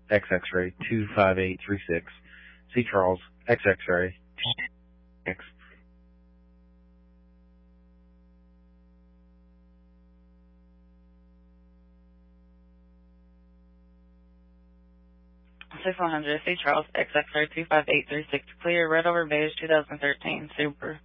X X-ray 25836. C. Charles, X X-ray X. C. Charles, X X-ray 25836. Clear, red over beige, 2013, Super.